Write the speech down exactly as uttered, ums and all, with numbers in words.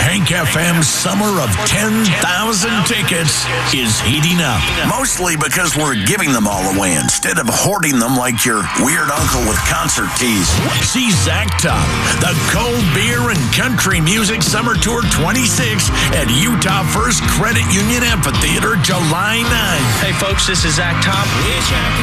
Hank F M's summer of ten thousand tickets is heating up. Mostly because we're giving them all away instead of hoarding them like your weird uncle with concert teas. See Zach Top, the Cold Beer and Country Music Summer Tour twenty-six at Utah First Credit Union Amphitheater, July ninth. Hey folks, this is Zach Top.